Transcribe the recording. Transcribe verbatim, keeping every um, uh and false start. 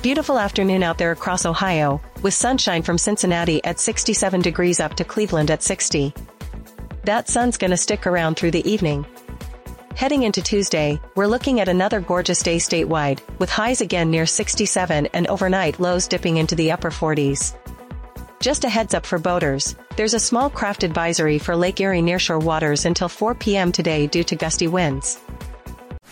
Beautiful afternoon out there across Ohio, with sunshine from Cincinnati at sixty-seven degrees up to Cleveland at sixty. That sun's gonna stick around through the evening. Heading into Tuesday, we're looking at another gorgeous day statewide, with highs again near sixty-seven and overnight lows dipping into the upper forties. Just a heads up for boaters, there's a small craft advisory for Lake Erie nearshore waters until four p m today due to gusty winds.